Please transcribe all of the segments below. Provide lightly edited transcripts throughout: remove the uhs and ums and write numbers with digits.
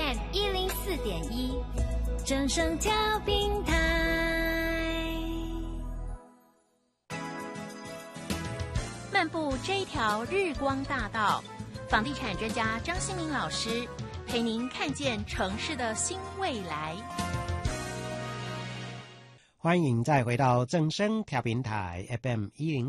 FM 104.1，正声调频台。漫步这一条日光大道，房地产专家张新民老师陪您看见城市的新未来。 欢迎再回到正声调频台 FM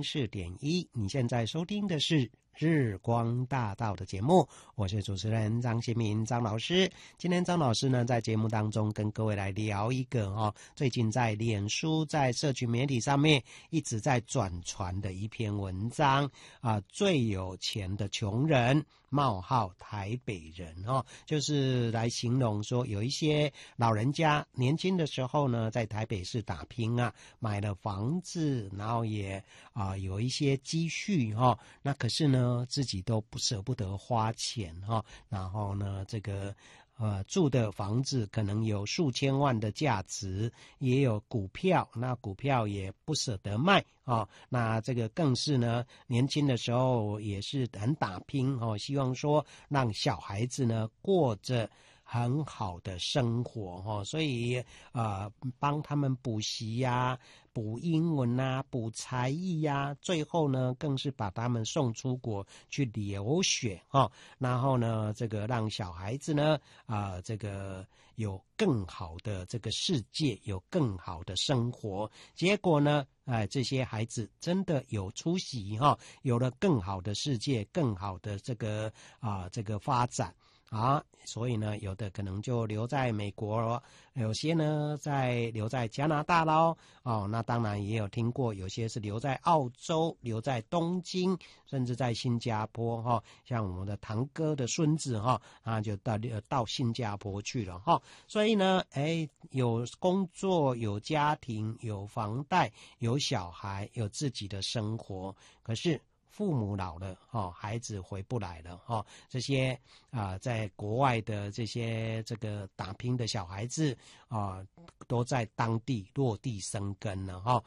104.1，你现在收听的是日光大道的节目，我是主持人张新民张老师。今天张老师呢在节目当中跟各位来聊一个最近在脸书在社群媒体上面一直在转传的一篇文章最有钱的穷人冒号台北人就是来形容说有一些老人家年轻的时候呢在台北市打拼买了房子，然后也有一些积蓄那可是呢自己都不舍不得花钱然后呢这个住的房子可能有数千万的价值，也有股票，那股票也不舍得卖那这个更是呢年轻的时候也是很打拼希望说让小孩子呢过着很好的生活所以帮他们补习补英文补才艺最后呢更是把他们送出国去留学然后呢这个让小孩子呢这个有更好的这个世界，有更好的生活。结果呢这些孩子真的有出息有了更好的世界，更好的这个发展所以呢有的可能就留在美国，有些呢留在加拿大咯那当然也有听过有些是留在澳洲，留在东京，甚至在新加坡像我们的堂哥的孙子就到新加坡去了所以呢有工作，有家庭，有房贷，有小孩，有自己的生活，可是父母老了孩子回不来了这些在国外的这些这个打拼的小孩子都在当地落地生根了